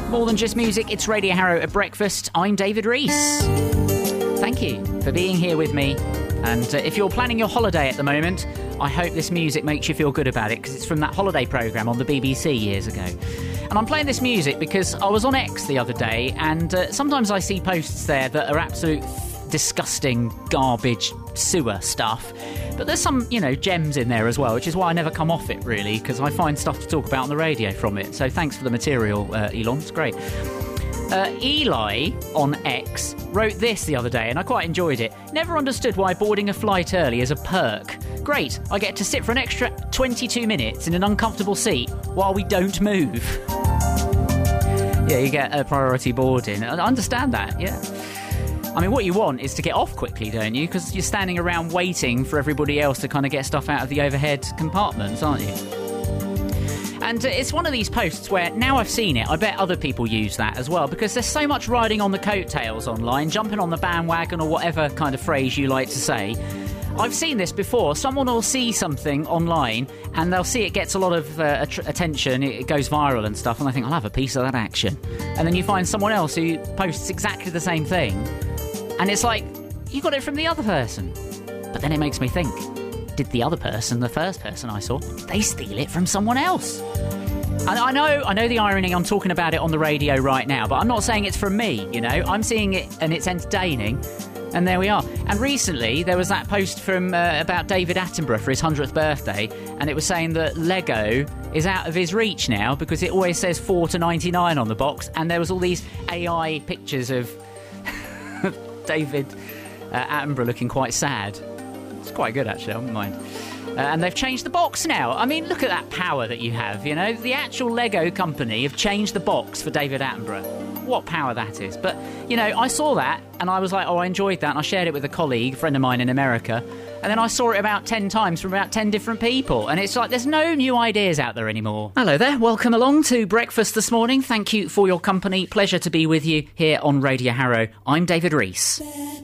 More than just music, it's Radio Harrow at breakfast. I'm David Rees. Thank you for being here with me. And if you're planning your holiday at the moment, I hope this music makes you feel good about it, because it's from that holiday programme on the BBC years ago. And I'm playing this music because I was on X the other day, and sometimes I see posts there that are absolute disgusting garbage sewer stuff. But there's some, gems in there as well, which is why I never come off it, really, because I find stuff to talk about on the radio from it. So thanks for the material, Elon. It's great. Eli on X wrote this the other day, and I quite enjoyed it. Never understood why boarding a flight early is a perk. Great, I get to sit for an extra 22 minutes in an uncomfortable seat while we don't move. Yeah, you get a priority boarding. I understand that, yeah. I mean, what you want is to get off quickly, don't you? Because you're standing around waiting for everybody else to kind of get stuff out of the overhead compartments, aren't you? And it's one of these posts where, now I've seen it, I bet other people use that as well, because there's so much riding on the coattails online, jumping on the bandwagon, or whatever kind of phrase you like to say. I've seen this before. Someone will see something online and they'll see it gets a lot of attention, it goes viral and stuff, and I think, I'll have a piece of that action. And then you find someone else who posts exactly the same thing, and it's like, you got it from the other person. But then it makes me think, did the other person, the first person I saw, did they steal it from someone else? And I know the irony, I'm talking about it on the radio right now, but I'm not saying it's from me, I'm seeing it and it's entertaining, and there we are. And recently there was that post from about David Attenborough for his 100th birthday, and it was saying that Lego is out of his reach now because it always says $4.99 on the box, and there was all these AI pictures of David Attenborough looking quite sad. It's quite good, actually, I wouldn't mind. And they've changed the box now. I mean, look at that power that you have, The actual Lego company have changed the box for David Attenborough. What power that is. But, I saw that, and I was like, I enjoyed that, and I shared it with a colleague, a friend of mine in America, and then I saw it about 10 times from about 10 different people, and it's like, there's no new ideas out there anymore. Hello there, welcome along to breakfast this morning. Thank you for your company. Pleasure to be with you here on Radio Harrow. I'm David Rees.